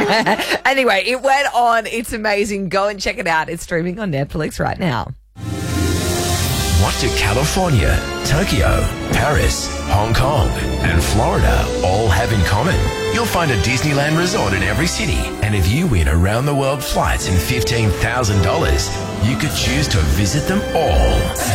Anyway, it went on. It's amazing. Go and check it out. It's streaming on Netflix right now. What do California, Tokyo, Paris, Hong Kong and Florida all have in common? You'll find a Disneyland resort in every city. And if you win around-the-world flights and $15,000, you could choose to visit them all.